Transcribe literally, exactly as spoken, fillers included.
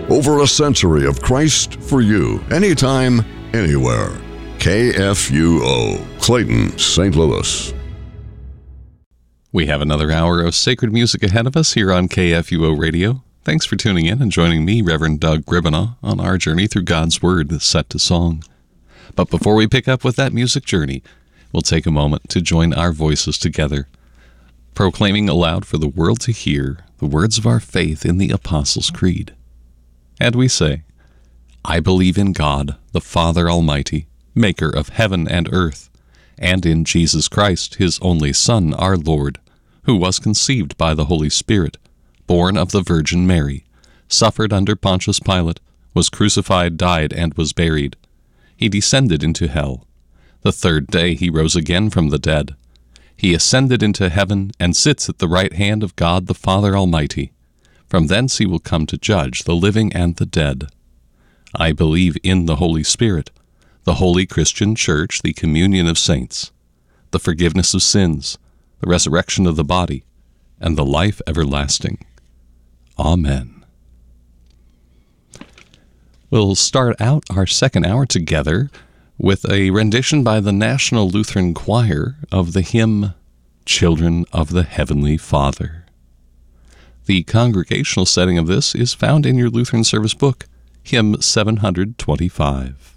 Over a century of Christ for you, anytime, anywhere. K F U O, Clayton, Saint Louis. We have another hour of sacred music ahead of us here on K F U O Radio. Thanks for tuning in and joining me, Reverend Doug Gribanaw, on our journey through God's Word set to song. But before we pick up with that music journey, we'll take a moment to join our voices together, proclaiming aloud for the world to hear the words of our faith in the Apostles' Creed. And we say, I believe in God, the Father Almighty, maker of heaven and earth, and in Jesus Christ, his only Son, our Lord, who was conceived by the Holy Spirit, born of the Virgin Mary, suffered under Pontius Pilate, was crucified, died, and was buried. He descended into hell. The third day he rose again from the dead. He ascended into heaven and sits at the right hand of God the Father Almighty. From thence he will come to judge the living and the dead. I believe in the Holy Spirit, the holy Christian Church, the communion of saints, the forgiveness of sins, the resurrection of the body, and the life everlasting. Amen. We'll start out our second hour together with a rendition by the National Lutheran Choir of the hymn, Children of the Heavenly Father. The congregational setting of this is found in your Lutheran service book, hymn seven hundred twenty-five.